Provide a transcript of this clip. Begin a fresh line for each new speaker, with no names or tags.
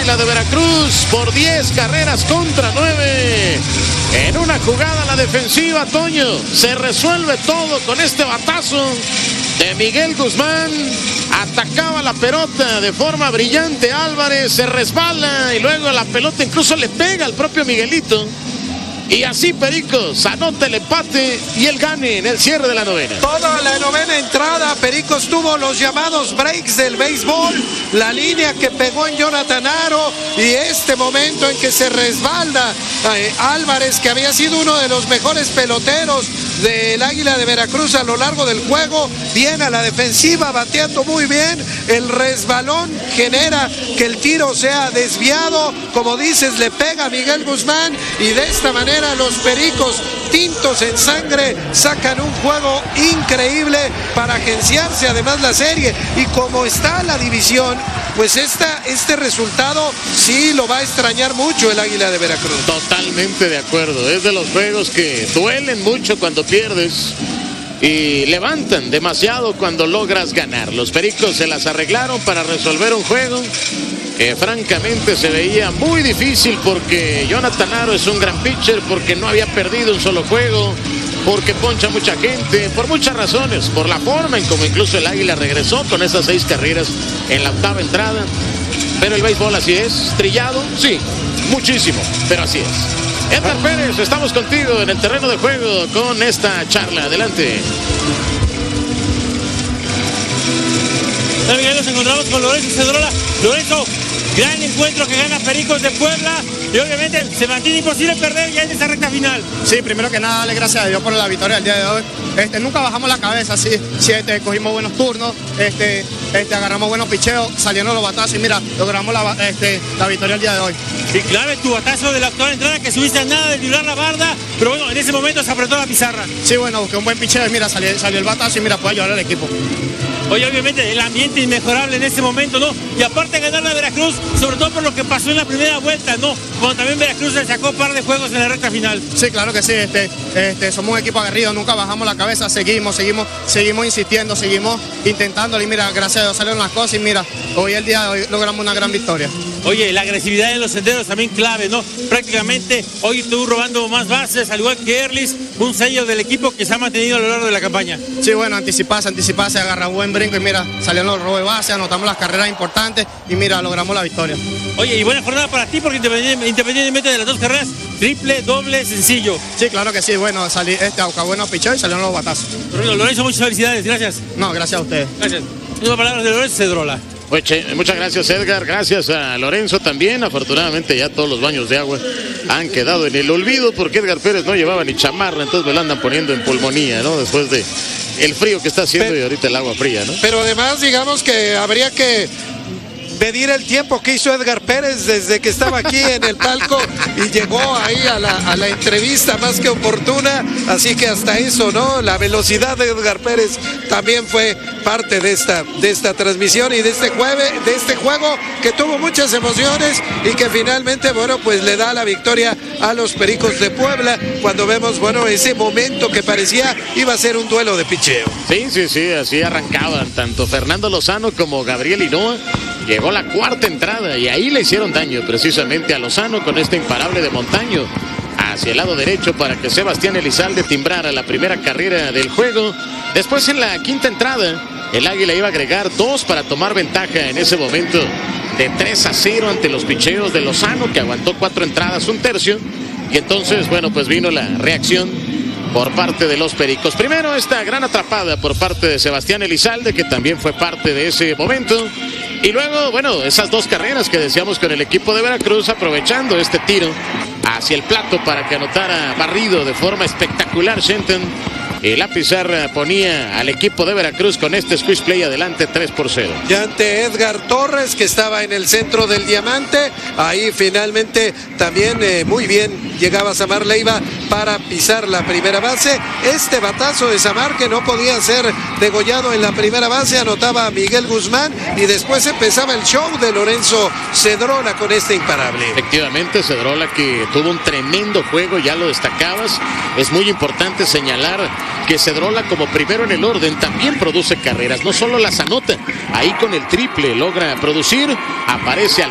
Águila de Veracruz por 10 carreras contra 9. En una jugada a la defensiva, Toño, se resuelve todo con este batazo de Miguel Guzmán. Atacaba la pelota de forma brillante Álvarez, se resbala y luego la pelota incluso le pega al propio Miguelito. Y así Pericos anota el empate y el gane en el cierre de la novena.
Toda la novena entrada, Pericos tuvo los llamados breaks del béisbol, la línea que pegó en Jonathan Aro y este momento en que se resbalda Álvarez, que había sido uno de los mejores peloteros del Águila de Veracruz a lo largo del juego, viene a la defensiva bateando muy bien, el resbalón genera que el tiro sea desviado, como dices, le pega a Miguel Guzmán y de esta manera los Pericos, tintos en sangre, sacan un juego increíble para agenciarse además la serie. Y como está la división, pues este resultado sí lo va a extrañar mucho el Águila de Veracruz.
Totalmente de acuerdo, es de los juegos que duelen mucho cuando pierdes y levantan demasiado cuando logras ganar. Los Pericos se las arreglaron para resolver un juego que francamente se veía muy difícil, porque Jonathan Aro es un gran pitcher, porque no había perdido un solo juego, porque poncha mucha gente, por muchas razones, por la forma en como incluso el Águila regresó con esas 6 carreras en la octava entrada. Pero el béisbol así es, trillado, sí, muchísimo, pero así es. Edgar Pérez, estamos contigo en el terreno de juego con esta charla. Adelante.
Miguel, nos encontramos con Lorenzo Cedrola. Lorenzo, gran encuentro que gana Pericos de Puebla y obviamente se mantiene imposible perder ya en esta recta final.
Sí, primero que nada, darle gracias a Dios por la victoria del día de hoy. Nunca bajamos la cabeza, sí, cogimos buenos turnos, agarramos buenos picheos, salieron los batazos y mira, logramos la victoria el día de hoy.
Y clave tu batazo de la actual entrada, que subiste a nada de librar la barda, pero bueno, en ese momento se apretó la pizarra.
Sí, bueno, busqué un buen picheo y mira, salió el batazo y mira, puede ayudar al equipo.
Oye, obviamente el ambiente inmejorable en este momento, ¿no? Y aparte ganar a Veracruz, sobre todo por lo que pasó en la primera vuelta, ¿no? Cuando también Veracruz le sacó un par de juegos en la recta final.
Sí, claro que sí, somos un equipo aguerrido, nunca bajamos la cabeza, seguimos insistiendo, seguimos intentándolo y mira, gracias a Dios salieron las cosas y mira, hoy el día de hoy logramos una gran victoria.
Oye, la agresividad en los senderos también clave, ¿no? Prácticamente hoy estuvo robando más bases, al igual que Erlis, un sello del equipo que se ha mantenido a lo largo de la campaña.
Sí, bueno, anticiparse, agarra un buen brinco y mira, salieron los robos de base, anotamos las carreras importantes y mira, logramos la victoria.
Oye, y buena jornada para ti, porque independientemente de las 2 carreras, triple, doble, sencillo.
Sí, claro que sí, bueno, bueno pichó y salieron los batazos.
Lorenzo, muchas felicidades, gracias.
No, gracias a ustedes.
Gracias. Una palabra de Lorenzo Cedrola.
Muchas gracias, Edgar, gracias a Lorenzo también. Afortunadamente ya todos los baños de agua han quedado en el olvido, porque Edgar Pérez no llevaba ni chamarra, entonces me la andan poniendo en pulmonía, ¿no? Después de el frío que está haciendo y ahorita el agua fría, ¿no?
Pero además, digamos que habría que medir el tiempo que hizo Edgar Pérez desde que estaba aquí en el palco y llegó ahí a la entrevista más que oportuna, así que hasta eso, ¿no? La velocidad de Edgar Pérez también fue parte de esta transmisión y de este juego que tuvo muchas emociones y que finalmente, bueno, pues le da la victoria a los Pericos de Puebla, cuando vemos, bueno, ese momento que parecía iba a ser un duelo de picheo.
Sí, así arrancaban tanto Fernando Lozano como Gabriel Hinoa. Llegó la cuarta entrada y ahí le hicieron daño precisamente a Lozano con este imparable de Montaño hacia el lado derecho para que Sebastián Elizalde timbrara la primera carrera del juego. Después, en la quinta entrada, el Águila iba a agregar 2 para tomar ventaja en ese momento de 3-0 ante los picheos de Lozano, que aguantó 4 entradas, 1/3. Y entonces, bueno, pues vino la reacción por parte de los Pericos. Primero, esta gran atrapada por parte de Sebastián Elizalde, que también fue parte de ese momento. Y luego, bueno, esas 2 carreras que decíamos con el equipo de Veracruz, aprovechando este tiro hacia el plato para que anotara barrido de forma espectacular Shenton. Y la pizarra ponía al equipo de Veracruz con este squeeze play adelante 3-0.
Ya ante Edgar Torres, que estaba en el centro del diamante, ahí finalmente también muy bien llegaba Samar Leiva para pisar la primera base. Este batazo de Samar, que no podía ser degollado en la primera base, anotaba a Miguel Guzmán y después empezaba el show de Lorenzo Cedrola con este imparable.
Efectivamente, Cedrola, que tuvo un tremendo juego, ya lo destacabas. Es muy importante señalar que Cedrola, como primero en el orden, también produce carreras, no solo las anota, ahí con el triple logra producir, aparece al